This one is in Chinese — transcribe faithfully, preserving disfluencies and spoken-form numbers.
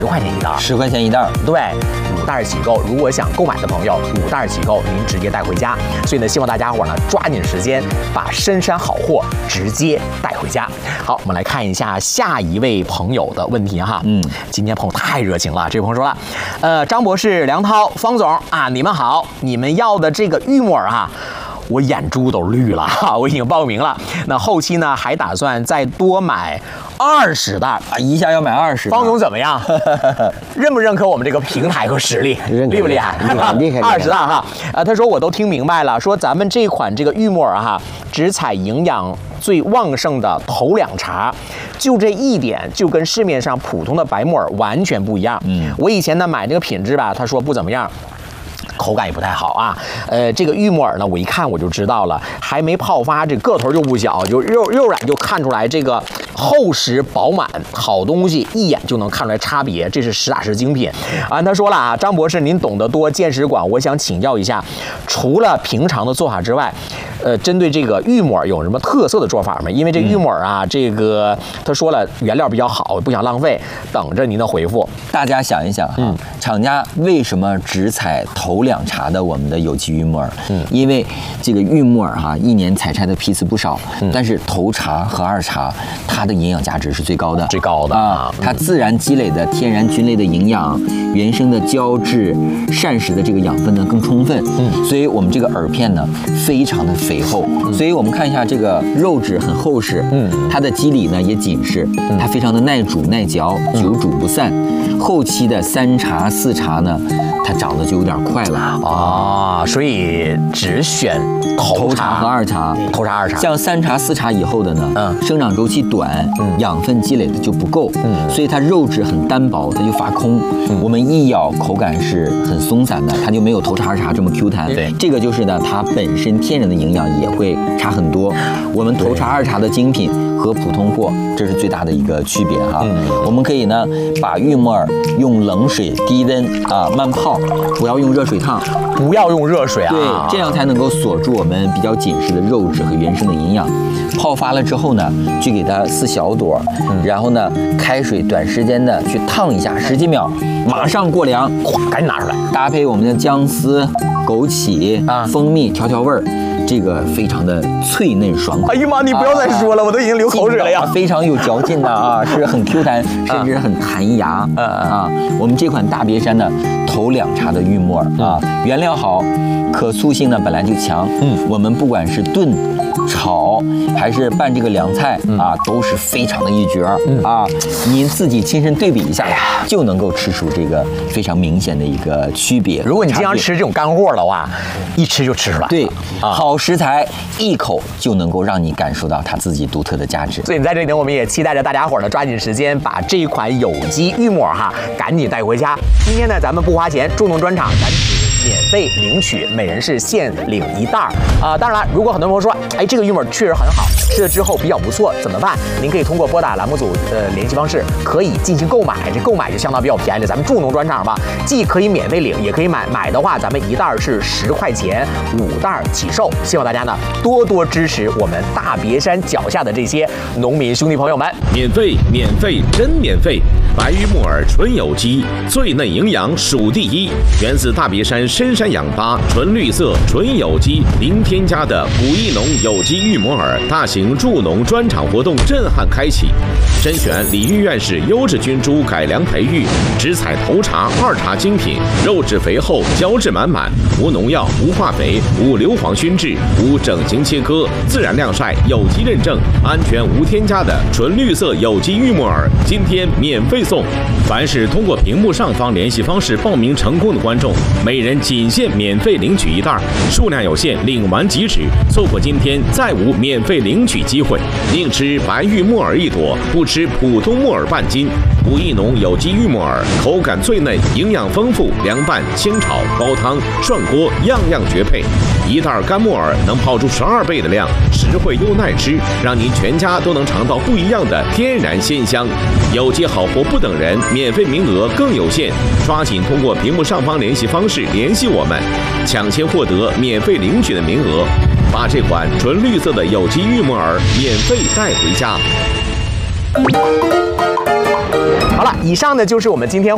十块钱一袋， 十块钱一袋， 对，五袋起购。如果想购买的朋友，五袋起购，您直接带回家。所以呢，希望大家伙呢抓紧时间把深山好货直接带回家。好，我们来看一下下一位朋友的问题哈。嗯，今天朋友太热情了，这位朋友说了，呃，张博士、梁涛、方总啊，你们好，你们要的这个玉木耳哈。我眼珠都绿了哈，我已经报名了。那后期呢，还打算再多买二十袋啊，一下要买二十。 方总怎么样？认不认可我们这个平台和实力？厉不厉害？ 厉害！ 二十袋哈。啊，他说我都听明白了，说咱们这款这个玉木耳哈，只采营养最旺盛的头两茬，就这一点就跟市面上普通的白木耳完全不一样。嗯，我以前呢买那个品质吧，他说不怎么样。口感也不太好啊，呃，这个玉木耳呢，我一看我就知道了，还没泡发，这个头就不小，就肉肉软就看出来这个厚实饱满，好东西一眼就能看出来差别，这是实打实精品啊。他说了啊，张博士您懂得多，见识广，我想请教一下，除了平常的做法之外，呃，针对这个玉木耳有什么特色的做法吗？因为这玉木耳啊，这个他说了原料比较好，不想浪费，等着您的回复。 大家想一想哈，嗯、厂家为什么只采头两茬的我们的有机玉木耳？嗯，因为这个玉木耳哈，一年采摘的批次不少，嗯、但是头茬和二茬它的营养价值是最高的， 最高的啊，它自然积累的天然菌类的营养、原生的胶质、膳食的这个养分呢更充分，嗯，所以我们这个耳片呢非常的肥厚，嗯、所以我们看一下这个肉质很厚实，嗯，它的肌理呢也紧实，嗯、它非常的耐煮耐嚼，久煮不散。后期的三茬四茬呢，它长得就有点快了啊，所以只选头茬和二茬， 头茬二茬。 像三茬四茬以后的呢，嗯，生长周期短，嗯，养分积累的就不够，嗯，所以它肉质很单薄，它就发空，嗯，我们一咬口感是很松散的，它就没有头茬二茬这么 Q 弹。 对， 这个就是呢，它本身天然的营养也会差很多。我们头茬二茬的精品和普通货，这是最大的一个区别哈。嗯，我们可以呢把玉木耳用冷水低温啊慢泡，不要用热水烫， 不要用热水啊， 对，这样才能够锁住我们比较紧实的肉质和原生的营养。泡发了之后呢，去给它撕小朵，嗯、然后呢开水短时间的去烫一下，十几秒，马上过凉， 咵，赶紧拿出来， 搭配我们的姜丝、枸杞啊、蜂蜜调调味儿。这个非常的脆嫩爽口。 哎呀妈，你不要再说了，啊、我都已经流口水了呀！ 非常有嚼劲的啊，是很 Q 弹，甚至很弹牙。啊啊！我们这款大别山的头两茬的玉木耳啊，原料好，可塑性呢本来就强。嗯，我们不管是炖、炒还是拌这个凉菜啊，都是非常的一绝啊！您自己亲身对比一下，就能够吃出这个非常明显的一个区别。 如果你经常吃这种干货的话，一吃就吃出来。 对，好食材一口就能够让你感受到它自己独特的价值。 所以在这里呢，我们也期待着大家伙儿呢抓紧时间把这一款有机玉木耳哈赶紧带回家。今天呢，咱们不花钱，助农专场咱只免费领取，每人是限领一袋儿啊。当然了，如果很多朋友说，哎，这个玉木耳确实很好，吃了之后比较不错，怎么办？您可以通过拨打栏目组呃联系方式，可以进行购买。这购买就相当比较便宜了，咱们助农专场吧，既可以免费领，也可以买。买的话，咱们一袋是十块钱，五袋起售。希望大家呢多多支持我们大别山脚下的这些农民兄弟朋友们。 免费，免费，真免费！白玉木耳纯有机，最嫩营养数第一，源自大别山深山氧吧，纯绿色、纯有机、零添加的古益农有机玉木耳大型助农专场活动震撼开启，甄选李玉院士优质菌株改良培育，只采头茬、二茬精品，肉质肥厚，胶质满满，无农药、无化肥、无硫磺熏制、无整形切割，自然晾晒，有机认证，安全无添加的纯绿色有机玉木耳，今天免费送。凡是通过屏幕上方联系方式报名成功的观众，每人仅限免费领取一袋，数量有限，领完即止，错过今天再无免费领取机会。宁吃白玉木耳一朵，不吃普通木耳半斤。古益农有机玉木耳，口感脆嫩，营养丰富，凉拌、清炒、煲汤、涮锅，样样绝配。一袋干木耳能泡出十二倍的量，实惠又耐吃，让您全家都能尝到不一样的天然鲜香。有机好货不等人，免费名额更有限，抓紧通过屏幕上方联系方式联系我们，抢先获得免费领取的名额，把这款纯绿色的有机玉木耳免费带回家。 好了，以上呢就是我们今天